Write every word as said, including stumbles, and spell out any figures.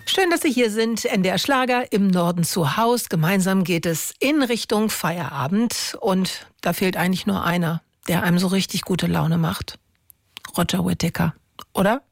Schön, dass Sie hier sind. N D R Schlager im Norden zu Haus. Gemeinsam geht es in Richtung Feierabend. Und da fehlt eigentlich nur einer, der einem so richtig gute Laune macht. Roger Whittaker, oder?